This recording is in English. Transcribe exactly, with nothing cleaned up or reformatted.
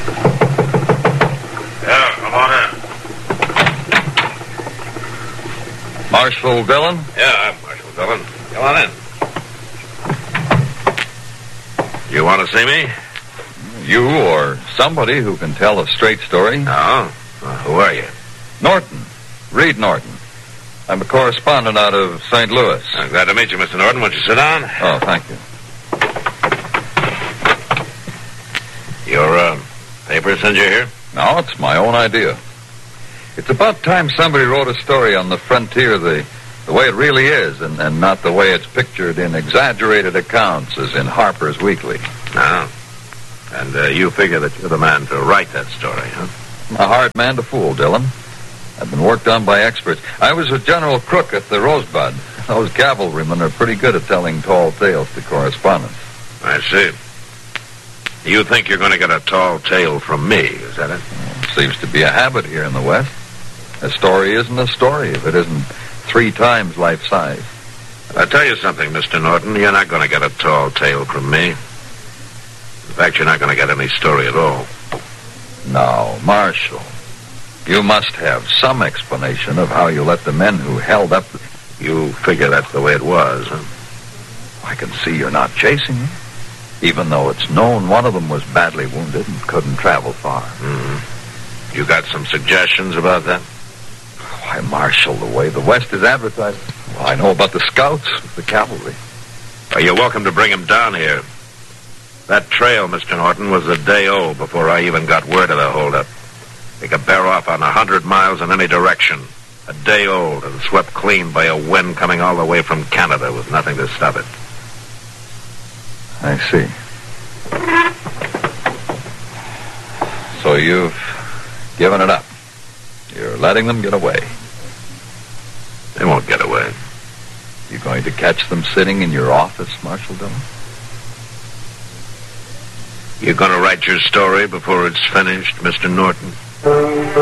Yeah, come on in. Marshal Dillon? Yeah, I'm Marshal Dillon. Come on in. You want to see me? You or somebody who can tell a straight story? No. Well, who are you? Norton. Reed Norton. I'm a correspondent out of Saint Louis. I'm glad to meet you, Mister Norton. Won't you sit down? Oh, thank you. Your uh, paper sent you here? No, it's my own idea. It's about time somebody wrote a story on the frontier the, the way it really is, and, and not the way it's pictured in exaggerated accounts as in Harper's Weekly. No. And uh, you figure that you're the man to write that story, huh? A hard man to fool, Dillon. I've been worked on by experts. I was a General Crook at the Rosebud. Those cavalrymen are pretty good at telling tall tales to correspondents. I see. You think you're going to get a tall tale from me, is that it? Well, seems to be a habit here in the West. A story isn't a story if it isn't three times life size. I'll tell you something, Mister Norton. You're not going to get a tall tale from me. In fact, you're not going to get any story at all. Now, Marshal, you must have some explanation of how you let the men who held up... The... You figure that's the way it was, huh? I can see you're not chasing me, even though it's known one of them was badly wounded and couldn't travel far. Mm-hmm. You got some suggestions about that? Why, Marshal, the way the West is advertised... Well, I know about the scouts, the cavalry. Well, you're welcome to bring him down here. That trail, Mister Norton, was a day old before I even got word of the holdup. They could bear off on a hundred miles in any direction. A day old and swept clean by a wind coming all the way from Canada with nothing to stop it. I see. So you've given it up. You're letting them get away. They won't get away. You going to catch them sitting in your office, Marshal Dillon? You going to write your story before it's finished, Mister Norton?